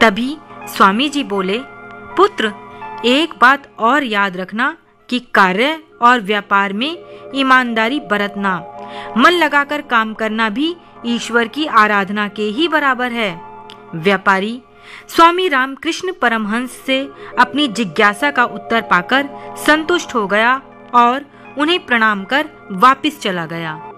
तभी स्वामी जी बोले, पुत्र, एक बात और याद रखना कि कार्य और व्यापार में ईमानदारी बरतना, मन लगाकर काम करना भी ईश्वर की आराधना के ही बराबर है। व्यापारी स्वामी रामकृष्ण परमहंस से अपनी जिज्ञासा का उत्तर पाकर संतुष्ट हो गया और उन्हें प्रणाम कर वापस चला गया।